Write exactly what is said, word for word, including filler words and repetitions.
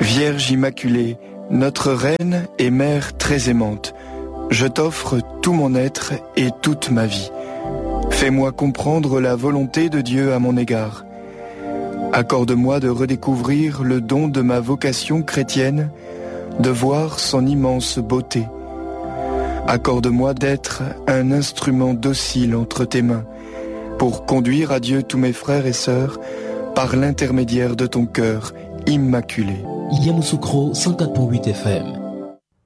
Vierge Immaculée, notre Reine et Mère très aimante, je t'offre tout mon être et toute ma vie. Fais-moi comprendre la volonté de Dieu à mon égard. Accorde-moi de redécouvrir le don de ma vocation chrétienne, de voir son immense beauté. Accorde-moi d'être un instrument docile entre tes mains, pour conduire à Dieu tous mes frères et sœurs par l'intermédiaire de ton cœur immaculé. Yamoussoukro cent quatre virgule huit F M.